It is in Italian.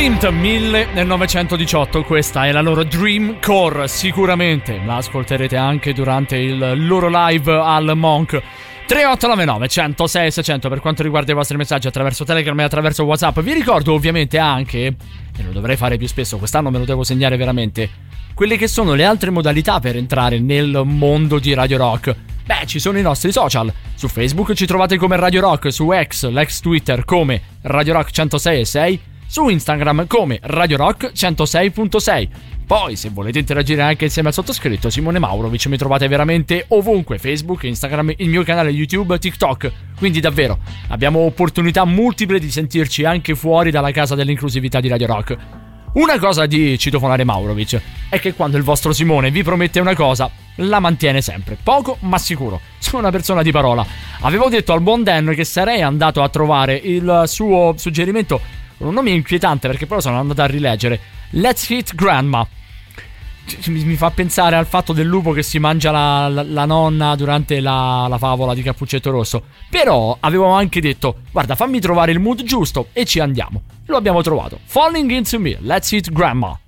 Synth 1918, questa è la loro Dream Core, sicuramente la ascolterete anche durante il loro live al Monk. 3899 106 600 per quanto riguarda i vostri messaggi attraverso Telegram e attraverso WhatsApp. Vi ricordo ovviamente anche, e lo dovrei fare più spesso, quest'anno me lo devo segnare veramente, quelle che sono le altre modalità per entrare nel mondo di Radio Rock. Beh, ci sono i nostri social. Su Facebook ci trovate come Radio Rock, su X, l'ex Twitter come Radio Rock 106.6, su Instagram come Radio Rock 106.6. Poi, se volete interagire anche insieme al sottoscritto Simone Maurovic, mi trovate veramente ovunque: Facebook, Instagram, il mio canale YouTube, TikTok. Quindi davvero, abbiamo opportunità multiple di sentirci anche fuori dalla casa dell'inclusività di Radio Rock. Una cosa di citofonare Maurovic è che quando il vostro Simone vi promette una cosa, la mantiene sempre, poco ma sicuro. Sono una persona di parola. Avevo detto al buon Dan che sarei andato a trovare il suo suggerimento con un nome inquietante, perché poi sono andato a rileggere: Let's Hit Grandma. Mi fa pensare al fatto del lupo che si mangia la nonna durante la favola di Cappuccetto Rosso. Però avevo anche detto: guarda, fammi trovare il mood giusto e ci andiamo. Lo abbiamo trovato. Falling Into Me, Let's Hit Grandma.